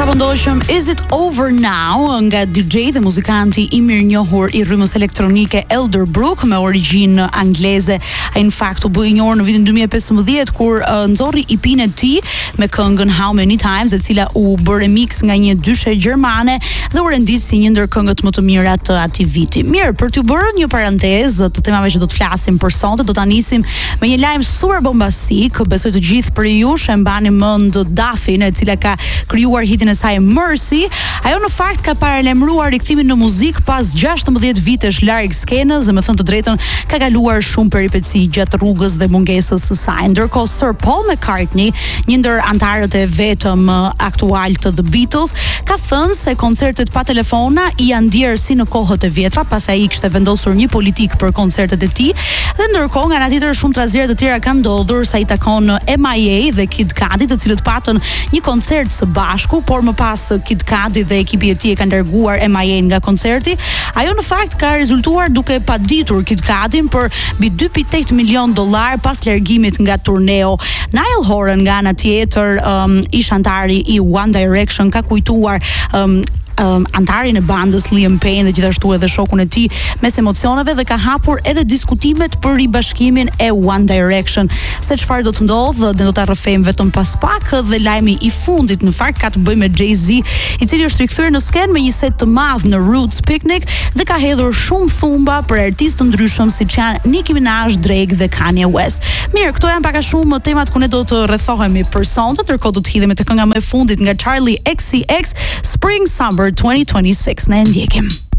Përpëndoshëm Is It Over Now nga DJ dhe muzikanti i mirënjohur i rrymës elektronike Elderbrook me origjinë angleze. Ai në fakt u bë i njohur në vitin 2015 kur nxorri EP-n e tij me këngën How Many Times, e cila u bë remix nga një dyshe gjermane dhe u rendit si një ndër këngët më të mira të atij viti. Mirë, për t'ju bërë një parantezë të temave që do të flasim për sonte, do ta nisim me një lajm super bombastik. Besoj të gjithë për ju e mbani mend Dafin, e cila ka krijuar hitin e saj Mercy. Ajo në fakt ka paralajmëruar rikthimin në muzikë pas 16 vitesh larg skenës dhe me thënë të drejtën ka kaluar shumë peripeci gjatë rrugës dhe mungesës së saj. Ndërkohë Sir Paul McCartney, një ndër anëtarët e vetëm aktual të The Beatles, ka thënë se koncertet pa telefona i janë ndier si në kohët e vjetra, pas ai kishte vendosur një politik për koncertet e tij. Dhe ndërkohë nga ana tjetër shumë trazere të tjera kanë ndodhur sa i takon MIA dhe Kid Cudi, të cilët patën një koncert së bashku, por më pas Kid Cudi dhe ekipi i tij e kanë larguar MIA nga koncerti. Ajo në fakt ka rezultuar duke paditur Kid Cudin për mbi $2.8 milion pas largimit nga turneo. Niall Horan nga ana tjetër, ish antari i One Direction, ka kujtuar antarin e bandës Liam Payne dhe gjithashtu edhe shokun e tij mes emocioneve dhe ka hapur edhe diskutimet për ribashkimin e One Direction. Se çfarë do të ndodhë dhe do ta rrëfejmë vetëm pas pak, dhe lajmi i fundit në fakt ka të bëjë me Jay-Z, i cili është rikthyer në skenë me një set të madh në Roots Picnic dhe ka hedhur shumë thumba për artistë të ndryshëm siç janë Nicki Minaj, Drake dhe Kanye West. Mirë, këto janë pak a shumë temat ku ne do të rrethohemi për sonte, ndërkohë do të hidhemi te kënga më e fundit nga Charlie XCX, Spring Summer 2026. Ne ndjekim.